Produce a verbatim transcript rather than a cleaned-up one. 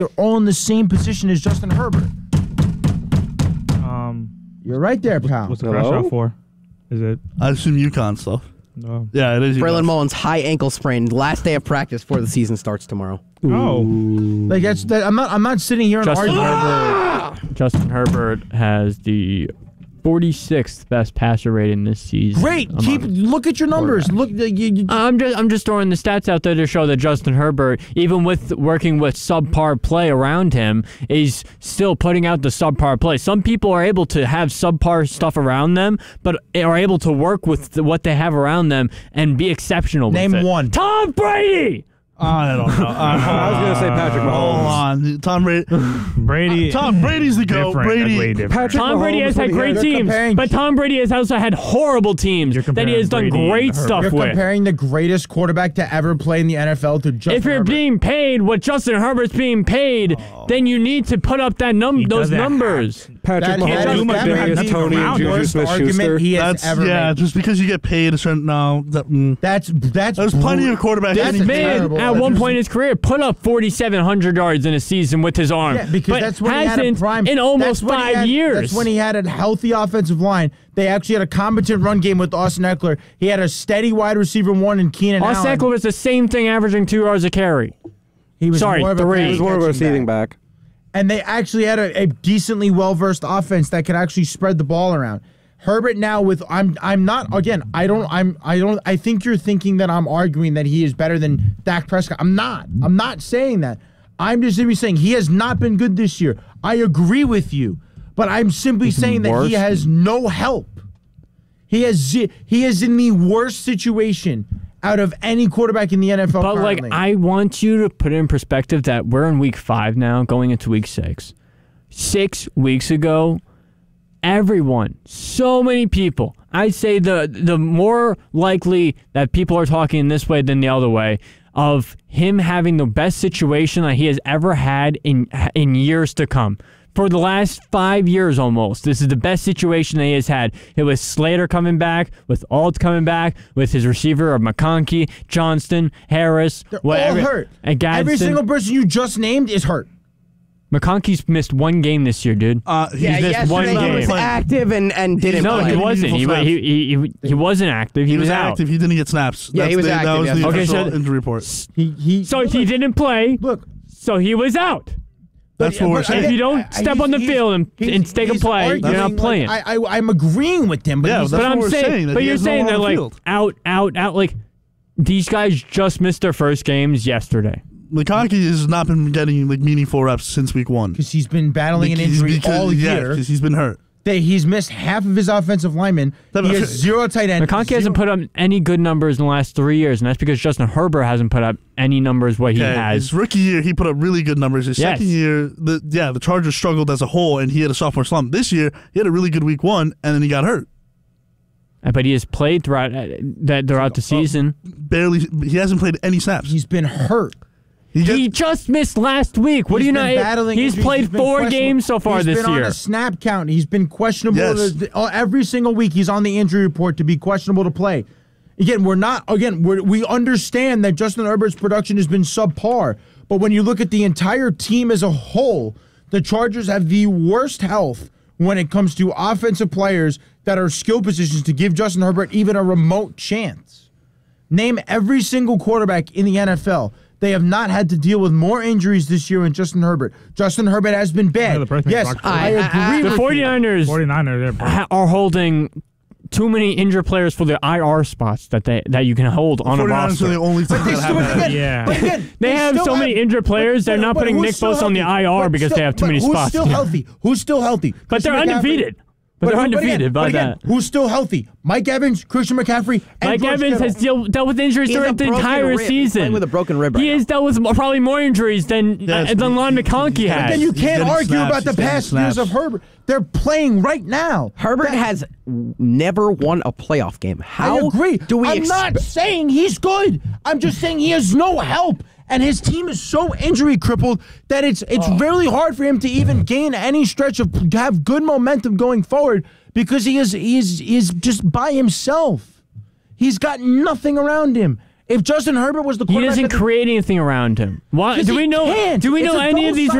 they're all in the same position as Justin Herbert. Um, You're right there, pal. What's the crash out for? Is it? I assume UConn stuff. No. Yeah, it is. Braylon Mullins high ankle sprain. Last day of practice before the season starts tomorrow. Oh, like that's that, I'm not. I'm not sitting here and Justin arguing. Herbert. Justin Herbert has the forty-sixth best passer rating this season. Great. Keep look at your numbers. Look. You, you, I'm just I'm just throwing the stats out there to show that Justin Herbert, even with working with subpar play around him, is still putting out the subpar play. Some people are able to have subpar stuff around them, but are able to work with the, what they have around them and be exceptional. Name with it. one. Tom Brady. I don't know. I was going to say Patrick Mahomes. Hold on. Tom Brady. Brady. Uh, Tom Brady's the GOAT. Different. That's way Brady. different. Patrick Tom Brady Mahomes, has had what he great had- teams, comparing- but Tom Brady has also had horrible teams You're that he has done comparing Brady great and stuff You're with. comparing the greatest quarterback to ever play in the N F L to Justin If you're Herbert. being paid what Justin Herbert's being paid, Oh. then you need to put up that num He those doesn't numbers. Patrick That- Can't Mahomes do is much the to have biggest nothing Tony and around. Juju Worst argument Smith-Schuster. he has That's ever yeah. made. Just because you get paid a certain now. That, mm. That's that's. There's plenty of quarterbacks. That's This in the man, terrible. at one point in his career, put up forty-seven hundred yards in a season with his arm. Yeah, because but that's when he had a hasn't prime. in almost that's when he five had- years. That's when he had a healthy offensive line. They actually had a competent run game with Austin Eckler. He had a steady wide receiver one in Keenan Austin Allen. Eckler was the same thing, averaging two yards a carry. He was Sorry, more of a three. pass He was more of a catching receiving back. back. And they actually had a, a decently well-versed offense that could actually spread the ball around. Herbert now with I'm I'm not again I don't I'm I don't I think you're thinking that I'm arguing that he is better than Dak Prescott. I'm not. I'm not saying that. I'm just simply saying he has not been good this year. I agree with you, but I'm simply saying that worse. he has no help. He has ze- he is in the worst situation out of any quarterback in the N F L But currently. like, I want you to put it in perspective that we're in week five now, going into week six. Six weeks ago, everyone, so many people, I'd say the the more likely that people are talking this way than the other way, of him having the best situation that he has ever had in in years to come. For the last five years almost, this is the best situation that he has had. It was Slater coming back, with Alt coming back, with his receiver of McConkey, Johnston, Harris, They're whatever, all hurt. and Gadsden. Every single person you just named is hurt. McConkey's missed one game this year, dude. Uh, he's Yeah, missed one yesterday he was game. active and, and didn't no, play. he wasn't. He, Meaningful he, he, he, he wasn't active. He, He was out. active. He didn't get snaps. Yeah, he was the, active, That was yeah. the Okay, official so- injury report. He he. So he didn't play. Look, So he was out. That's what we're but saying. If again, you don't I- step he's- on the he's- field and, he's- and take a he's play, you're arguing, not like, playing. I, I I'm agreeing with him, but Yeah, he's, that's but what I'm we're saying, saying, that but he you're has no saying one they're on the like field. out, out, out. Like these guys just missed their first games yesterday. McConkey has not been getting like meaningful reps since week one. because he's been battling an Because- injury because- all yeah, year. because he's been hurt. That he's missed half of his offensive linemen. That- He has zero tight end. McConkey hasn't put up any good numbers in the last three years, and that's because Justin Herbert hasn't put up any numbers what he Okay, has. His rookie year, he put up really good numbers. His Yes. second year, the yeah, the Chargers struggled as a whole, and he had a sophomore slump. This year, he had a really good week one, and then he got hurt. But he has played throughout uh, that throughout the season. Barely, he hasn't played any snaps. He's been hurt. He He just, just missed last week. What He's do you been know? battling He's injuries. played been four questionable. games so far He's this been year. on a snap count. He's been questionable. Yes. to- to- every single week he's on the injury report to be questionable to play. Again, we're not. Again, we're, we understand that Justin Herbert's production has been subpar. But when you look at the entire team as a whole, the Chargers have the worst health when it comes to offensive players that are skill positions to give Justin Herbert even a remote chance. Name every single quarterback in the N F L. They have not had to deal with more injuries this year than Justin Herbert. Justin Herbert has been bad. Yeah, the person yes, talked I, about. I- I- agree The with you. 49ers forty-niners, they're ha- are holding too many injured players for the I R spots that they that you can hold on a 49ers roster. are the only team They that still, have that. again, Yeah. but again, They have still so many injured players, they're not putting who's Nick still Bosa on the healthy? I R But because still- they have too but many who's spots. still healthy? Who's still healthy? But Christian they're McCaffrey- undefeated. But they're who- undefeated again, by but again, that. Who's still healthy? Mike Evans, Christian McCaffrey, and Mike George Evans Kittle. has deal, dealt with injuries He has throughout a the broken entire rib. He's season. playing with a broken rib right he now. has dealt with mo- probably more injuries than Yes, uh, than Lon he- McConkey he- has. Then you He's can't getting argue snaps. about the He's getting past years snaps. of Herbert. They're playing right now. Herbert That- has never won a playoff game. How I agree. do we I'm ex- not saying he's good. I'm just saying he has no help. And his team is so injury crippled that it's it's really hard for him to even gain any stretch of have good momentum going forward because he is he is he is just by himself. He's got nothing around him. If Justin Herbert was the He quarterback, doesn't of the- create anything around him. Why Yes, do we he know? can't. Do we It's know a any of these double-sided